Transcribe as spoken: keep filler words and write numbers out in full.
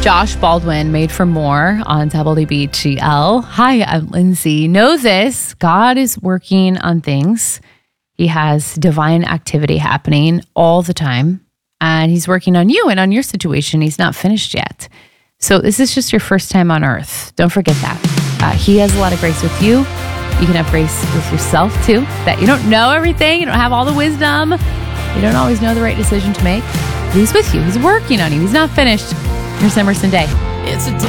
Josh Baldwin, Made for More on W B G L. Hi, I'm Lindsay. Know this, God is working on things. He has divine activity happening all the time, and he's working on you and on your situation. He's not finished yet. So this is just your first time on earth. Don't forget that. Uh, he has a lot of grace with you. You can have grace with yourself too, that you don't know everything. You don't have all the wisdom. You don't always know the right decision to make. He's with you. He's working on you. He's not finished. Here's Emerson Day. It's a